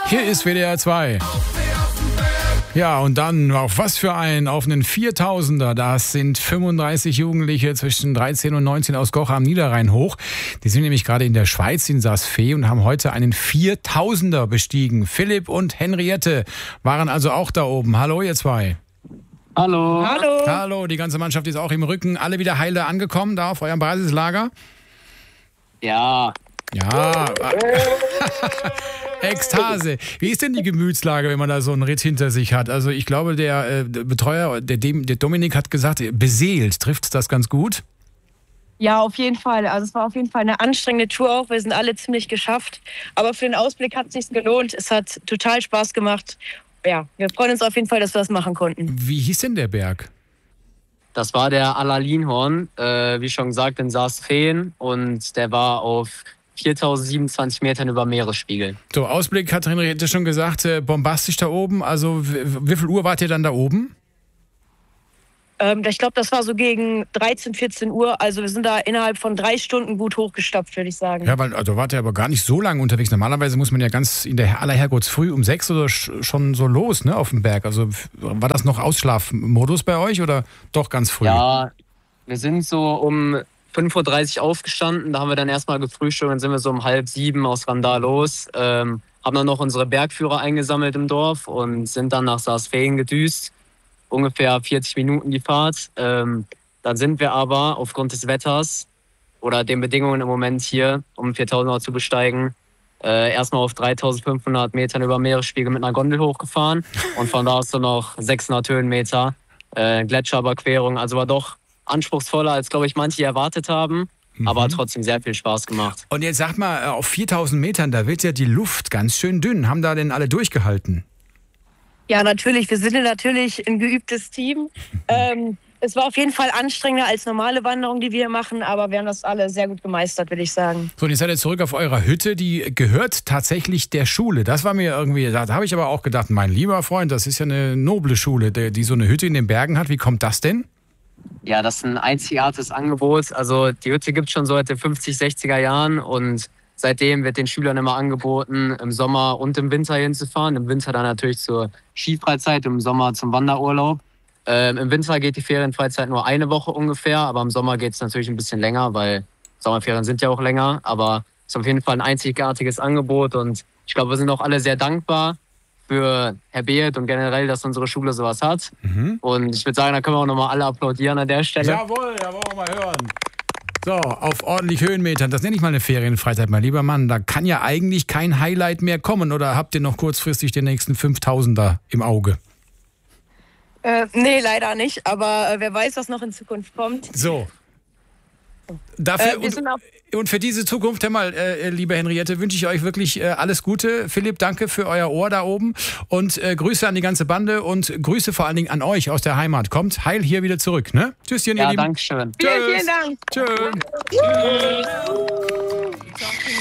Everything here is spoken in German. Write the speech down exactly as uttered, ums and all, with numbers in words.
Hier ist W D R zwei. Ja, und dann auf was für ein, auf einen viertausender. Das sind fünfunddreißig Jugendliche zwischen dreizehn und neunzehn aus Goch am Niederrhein hoch. Die sind nämlich gerade in der Schweiz, in Saas-Fee, und haben heute einen viertausender bestiegen. Philipp und Henriette waren also auch da oben. Hallo, ihr zwei. Hallo. Hallo. Hallo, die ganze Mannschaft ist auch im Rücken. Alle wieder heil da angekommen, da auf eurem Basislager? Ja. Ja. Ekstase. Wie ist denn die Gemütslage, wenn man da so einen Ritt hinter sich hat? Also ich glaube, der äh, Betreuer, der, Dem, der Dominik hat gesagt, beseelt. Trifft das ganz gut? Ja, auf jeden Fall. Also es war auf jeden Fall eine anstrengende Tour auch. Wir sind alle ziemlich geschafft. Aber für den Ausblick hat es sich gelohnt. Es hat total Spaß gemacht. Ja, wir freuen uns auf jeden Fall, dass wir das machen konnten. Wie hieß denn der Berg? Das war der Alalinhorn, äh, wie schon gesagt, in Saas-Feen. Und der war auf viertausendsiebenundzwanzig Metern über Meeresspiegel. So, Ausblick hat Henriette schon gesagt, äh, bombastisch da oben. Also w- wie viel Uhr wart ihr dann da oben? Ähm, ich glaube, das war so gegen dreizehn, vierzehn Uhr. Also wir sind da innerhalb von drei Stunden gut hochgestapft, würde ich sagen. Ja, weil also wart ihr aber gar nicht so lange unterwegs. Normalerweise muss man ja ganz in der aller Herrgottsfrüh um sechs oder sch- schon so los, ne, auf dem Berg. Also f- war das noch Ausschlafmodus bei euch oder doch ganz früh? Ja, wir sind so um fünf Uhr dreißig aufgestanden. Da haben wir dann erstmal gefrühstückt. Dann sind wir so um halb sieben aus Randar los. Ähm, haben dann noch unsere Bergführer eingesammelt im Dorf und sind dann nach Saas-Feen gedüst. Ungefähr vierzig Minuten die Fahrt. Ähm, dann sind wir aber aufgrund des Wetters oder den Bedingungen im Moment hier, um viertausender zu besteigen, äh, erstmal auf dreitausendfünfhundert Metern über Meeresspiegel mit einer Gondel hochgefahren und von da aus so noch sechshundert Höhenmeter äh, Gletscherüberquerung. Also war doch anspruchsvoller, als, glaube ich, manche erwartet haben, mhm. aber hat trotzdem sehr viel Spaß gemacht. Und jetzt sag mal, auf viertausend Metern, da wird ja die Luft ganz schön dünn. Haben da denn alle durchgehalten? Ja, natürlich. Wir sind natürlich ein geübtes Team. Ähm, es war auf jeden Fall anstrengender als normale Wanderungen, die wir hier machen, aber wir haben das alle sehr gut gemeistert, würde ich sagen. So, und jetzt seid ihr zurück auf eurer Hütte, die gehört tatsächlich der Schule. Das war mir irgendwie, da habe ich aber auch gedacht, mein lieber Freund, das ist ja eine noble Schule, die, die so eine Hütte in den Bergen hat. Wie kommt das denn? Ja, das ist ein einzigartiges Angebot. Also die Hütte gibt es schon seit den fünfzig, sechziger Jahren und seitdem wird den Schülern immer angeboten, im Sommer und im Winter hinzufahren. Im Winter dann natürlich zur Skifreizeit, im Sommer zum Wanderurlaub. Ähm, Im Winter geht die Ferienfreizeit nur eine Woche ungefähr, aber im Sommer geht es natürlich ein bisschen länger, weil Sommerferien sind ja auch länger. Aber es ist auf jeden Fall ein einzigartiges Angebot und ich glaube, wir sind auch alle sehr dankbar für Herr Beeth und generell, dass unsere Schule sowas hat. Mhm. Und ich würde sagen, da können wir auch nochmal alle applaudieren an der Stelle. Jawohl, ja, wollen wir mal hören. So, auf ordentlich Höhenmetern. Das nenne ich mal eine Ferienfreizeit, mein lieber Mann. Da kann ja eigentlich kein Highlight mehr kommen. Oder habt ihr noch kurzfristig den nächsten fünftausender im Auge? Äh, nee, leider nicht. Aber äh, wer weiß, was noch in Zukunft kommt. So. Dafür Äh, wir sind auf und, und für diese Zukunft, mal, äh, liebe Henriette, wünsche ich euch wirklich äh, alles Gute. Philipp, danke für euer Ohr da oben. Und äh, Grüße an die ganze Bande und Grüße vor allen Dingen an euch aus der Heimat. Kommt heil hier wieder zurück, ne? Tschüsschen, ihr Ja, Lieben. danke schön. Vielen, vielen Dank. Tschüss. Tschüss.